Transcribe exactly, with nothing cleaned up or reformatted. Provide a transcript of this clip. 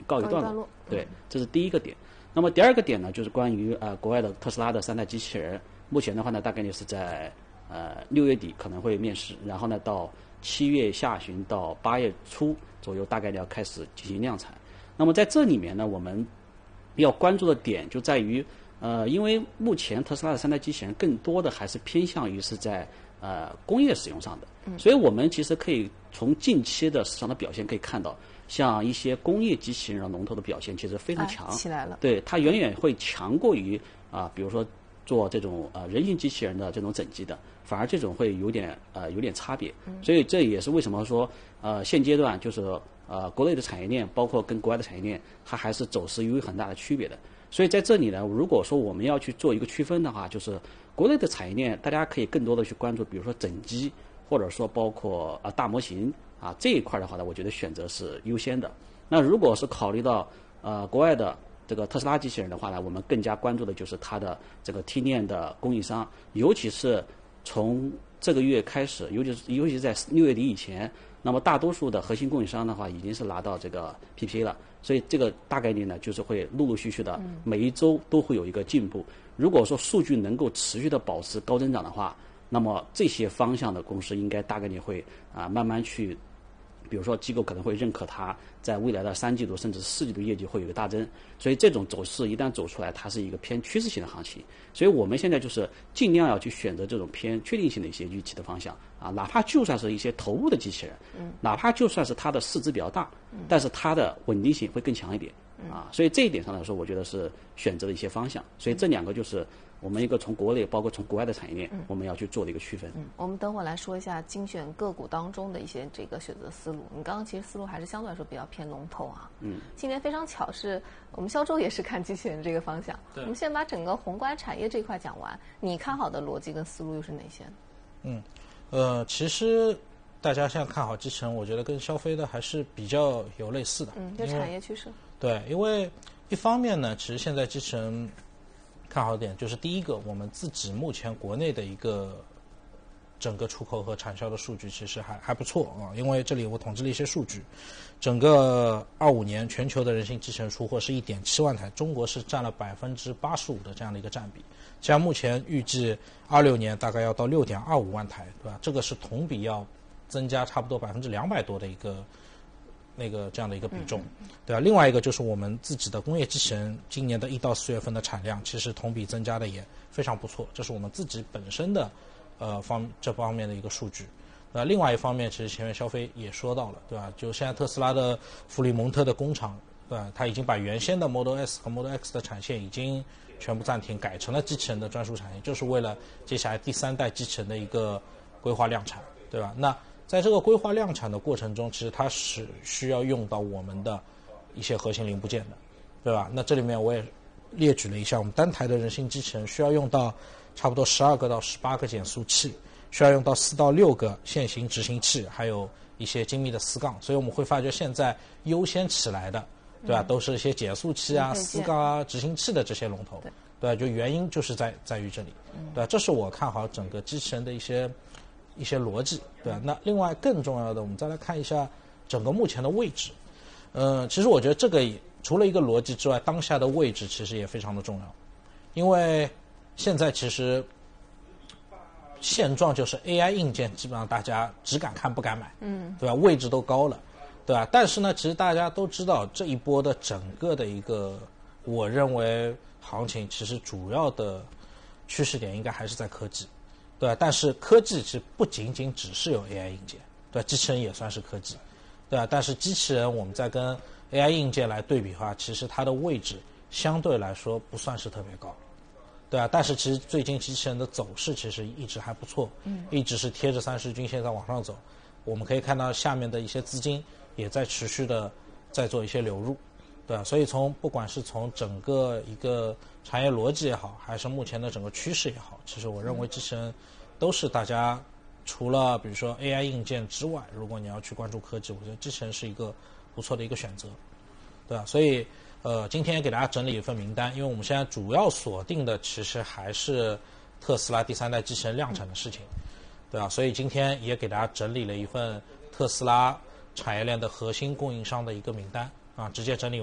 告一段落。 段落对，这是第一个点。那么第二个点呢，就是关于呃国外的特斯拉的三代机器人，目前的话呢，大概率是在呃六月底可能会面世，然后呢到七月下旬到八月初左右，大概率要开始进行量产。那么在这里面呢，我们要关注的点就在于，呃，因为目前特斯拉的三代机器人更多的还是偏向于是在呃工业使用上的，嗯、所以我们其实可以从近期的市场的表现可以看到，像一些工业机器人的龙头的表现其实非常强， 哎、起来了， 对，它远远会强过于啊、呃，比如说做这种呃人形机器人的这种整机的，反而这种会有点呃有点差别，嗯、所以这也是为什么说呃现阶段就是呃国内的产业链包括跟国外的产业链，它还是走势有很大的区别的。所以在这里呢，如果说我们要去做一个区分的话，就是国内的产业链，大家可以更多的去关注，比如说整机，或者说包括啊大模型啊这一块的话呢，我觉得选择是优先的。那如果是考虑到呃国外的这个特斯拉机器人的话呢，我们更加关注的就是它的这个 T 链的供应商，尤其是从这个月开始，尤其是尤其是在六月底以前，那么大多数的核心供应商的话已经是拿到这个 P P A 了，所以这个大概率呢就是会陆陆续续的每一周都会有一个进步。如果说数据能够持续的保持高增长的话，那么这些方向的公司应该大概率会啊慢慢去。比如说，机构可能会认可它在未来的三季度甚至四季度业绩会有一个大增，所以这种走势一旦走出来，它是一个偏趋势性的行情。所以我们现在就是尽量要去选择这种偏确定性的一些预期的方向啊，哪怕就算是一些投入的机器人，嗯，哪怕就算是它的市值比较大，嗯，但是它的稳定性会更强一点啊。所以这一点上来说，我觉得是选择的一些方向。所以这两个就是我们一个从国内包括从国外的产业链，嗯、我们要去做的一个区分。 嗯，我们等会儿来说一下精选个股当中的一些这个选择思路。你刚刚其实思路还是相对来说比较偏龙头啊。嗯。今年非常巧是我们销售也是看机器人这个方向。对。我们先把整个宏观产业这一块讲完，你看好的逻辑跟思路又是哪些？ 嗯，呃，其实大家现在看好机器人，我觉得跟消费的还是比较有类似的。 嗯，就产业趋势。 对，因为一方面呢，其实现在机器人看好的点就是第一个，我们自己目前国内的一个整个出口和产销的数据其实还还不错啊。因为这里我统计了一些数据，整个二五年全球的人形机器人出货是一点七万台，中国是占了百分之八十五的这样的一个占比。像目前预计二六年大概要到六点二五万台，对吧？这个是同比要增加差不多百分之两百多的一个。那个这样的一个比重，对吧？另外一个就是我们自己的工业机器人，今年的一到四月份的产量，其实同比增加的也非常不错，这是我们自己本身的呃方这方面的一个数据。那另外一方面，其实前面消费也说到了，对吧？就现在特斯拉的弗里蒙特的工厂，对吧？它已经把原先的 Model S 和 Model X 的产线已经全部暂停，改成了机器人的专属产线，就是为了接下来第三代机器人的一个规划量产，对吧？那在这个规划量产的过程中，其实它是需要用到我们的一些核心零部件的，对吧？那这里面我也列举了一下，我们单台的人形机器人需要用到差不多十二个到十八个减速器，需要用到四到六个线性执行器，还有一些精密的丝杠。所以我们会发觉现在优先起来的，对吧？嗯、都是一些减速器啊、丝杠啊、执行器的这些龙头，对，对吧？就原因就是在在于这里，对吧？这是我看好整个机器人的一些。一些逻辑，对吧？那另外更重要的，我们再来看一下整个目前的位置。呃，其实我觉得这个除了一个逻辑之外，当下的位置其实也非常的重要。因为现在其实现状就是 A I 硬件基本上大家只敢看不敢买，嗯，对吧？位置都高了，对吧？但是呢，其实大家都知道这一波的整个的一个，我认为行情其实主要的趋势点应该还是在科技。对吧？但是科技其实不仅仅只是有 A I 硬件，对吧？机器人也算是科技，对吧？但是机器人我们在跟 A I 硬件来对比的话，其实它的位置相对来说不算是特别高，对吧？但是其实最近机器人的走势其实一直还不错，嗯，一直是贴着三十均线在往上走。我们可以看到下面的一些资金也在持续的在做一些流入，对吧？所以从不管是从整个一个产业逻辑也好，还是目前的整个趋势也好，其实我认为机器人都是大家除了比如说 A I 硬件之外，如果你要去关注科技，我觉得机器人是一个不错的一个选择，对吧？所以呃，今天也给大家整理一份名单，因为我们现在主要锁定的其实还是特斯拉第三代机器人量产的事情，对吧？所以今天也给大家整理了一份特斯拉产业链的核心供应商的一个名单啊，直接整理。